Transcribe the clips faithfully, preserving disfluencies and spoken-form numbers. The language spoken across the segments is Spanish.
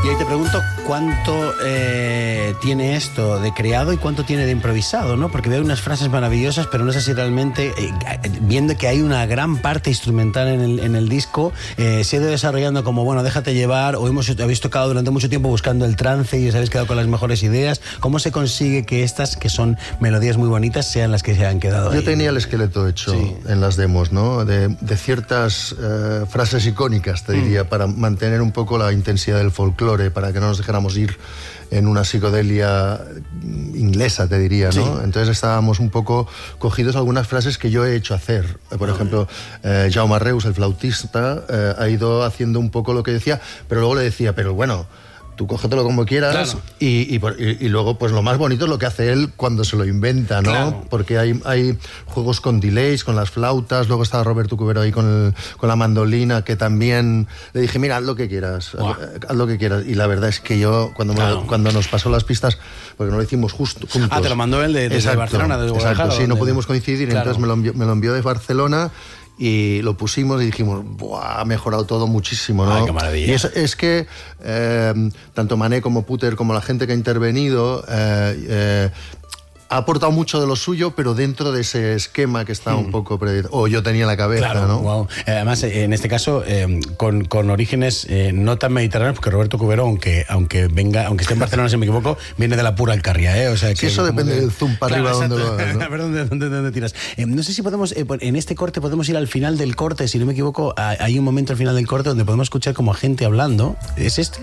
Y ahí te pregunto cuánto eh, tiene esto de creado y cuánto tiene de improvisado, ¿no? Porque veo unas frases maravillosas, pero no sé si realmente, eh, viendo que hay una gran parte instrumental en el, en el disco, eh, se ha ido desarrollando como, bueno, déjate llevar, o hemos, habéis tocado durante mucho tiempo buscando el trance y os habéis quedado con las mejores ideas. ¿Cómo se consigue que estas, que son melodías muy bonitas, sean las que se han quedado ahí? Yo tenía el esqueleto hecho sí. en las demos, ¿no? De, de ciertas eh, frases icónicas, te diría, mm. para mantener un poco la intensidad del folclore, para que no nos dejáramos ir en una psicodelia inglesa, te diría, ¿no? Sí. Entonces estábamos un poco cogidos algunas frases que yo he hecho hacer. Por oh, ejemplo, eh, Jaume Reus, el flautista, eh, ha ido haciendo un poco lo que decía, pero luego le decía, pero bueno, tú cógetelo como quieras, claro. y, y, y, y luego pues lo más bonito es lo que hace él cuando se lo inventa, ¿no? Claro. Porque hay, hay juegos con delays, con las flautas, luego estaba Roberto Cubero ahí con, el, con la mandolina, que también le dije, mira, haz lo que quieras, wow. haz, haz lo que quieras, y la verdad es que yo, cuando, claro. me, cuando nos pasó las pistas, porque no lo hicimos justo juntos. Ah, te lo mandó él de, de, exacto, de Barcelona, de Guadalajara. Exacto, sí, no de... pudimos coincidir, claro. entonces me lo, envió, me lo envió de Barcelona, y lo pusimos y dijimos, ¡buah! Ha mejorado todo muchísimo, ¿no? Ay, qué maravilla. Y es, es que eh, tanto Mané como Puter, como la gente que ha intervenido, eh, eh, ha aportado mucho de lo suyo, pero dentro de ese esquema que está mm. un poco predito, o yo tenía en la cabeza, claro, ¿no? Wow. Además, en este caso, eh, con, con orígenes eh, no tan mediterráneos, porque Roberto Cubero, aunque aunque venga, aunque esté en Barcelona, si me equivoco, viene de la pura Alcarria, ¿eh? O sea, que sí, eso depende que... del zoom para claro, arriba donde lo hagas, ¿no? A ver dónde, dónde, dónde tiras. Eh, no sé si podemos, eh, en este corte podemos ir al final del corte, si no me equivoco, hay un momento al final del corte donde podemos escuchar como a gente hablando. ¿Es este?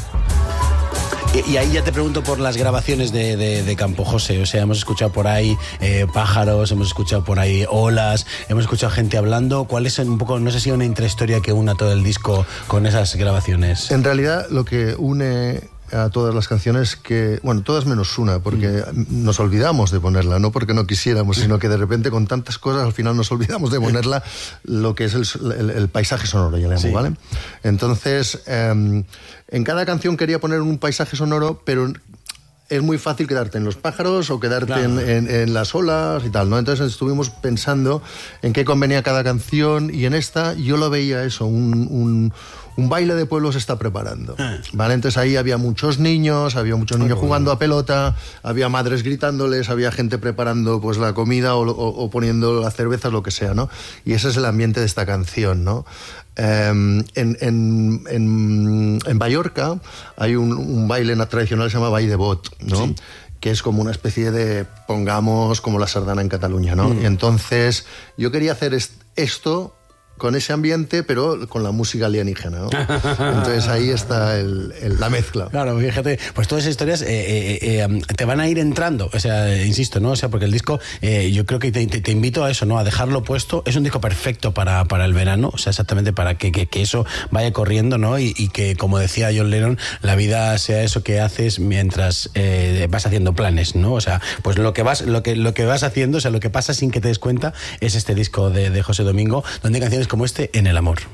Y ahí ya te pregunto por las grabaciones de, de, de Campo José. O sea, hemos escuchado por ahí eh, pájaros, hemos escuchado por ahí olas, hemos escuchado gente hablando. ¿Cuál es un poco, no sé si una intrahistoria que una todo el disco con esas grabaciones? En realidad, lo que une a todas las canciones, que bueno, todas menos una, porque mm. nos olvidamos de ponerla, no porque no quisiéramos, sino que de repente con tantas cosas al final nos olvidamos de ponerla, lo que es el, el, el paisaje sonoro, ya le llamo, sí. ¿vale? Entonces, eh, en cada canción quería poner un paisaje sonoro, pero es muy fácil quedarte en los pájaros o quedarte claro. en, en, en las olas y tal, ¿no? Entonces estuvimos pensando en qué convenía cada canción, y en esta yo lo veía eso, un, un, un baile de pueblo se está preparando, ah. ¿vale? Entonces ahí había muchos niños, había muchos niños oh, jugando bueno. a pelota, había madres gritándoles, había gente preparando pues la comida o, o, o poniendo las cervezas, lo que sea, ¿no? Y ese es el ambiente de esta canción, ¿no? Eh, en, en, en, en Mallorca hay un, un baile tradicional que se llama Ball de Bot, ¿no? Sí. Que es como una especie de, pongamos, como la sardana en Cataluña, ¿no? Mm. Y entonces yo quería hacer est- esto con ese ambiente, pero con la música alienígena, ¿no? Entonces ahí está el, el, la mezcla. Claro, fíjate, pues todas esas historias eh, eh, eh, te van a ir entrando, o sea, insisto, ¿no? O sea, porque el disco, eh, yo creo que te, te, te invito a eso, ¿no? A dejarlo puesto. Es un disco perfecto para, para el verano, o sea, exactamente para que, que, que eso vaya corriendo, ¿no? Y, y que, como decía John Lennon, la vida sea eso que haces mientras eh, vas haciendo planes, ¿no? O sea, pues lo que vas, lo que, lo que vas haciendo, o sea, lo que pasa sin que te des cuenta, es este disco de, de José Domingo, donde hay canciones como este, En el amor.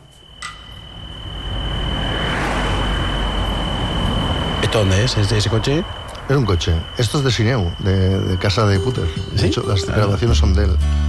¿Esto dónde es? ¿Es de ese coche? Es un coche. Esto es de Sineu, de, de casa de Puter. De ¿Sí? hecho, las grabaciones son de él.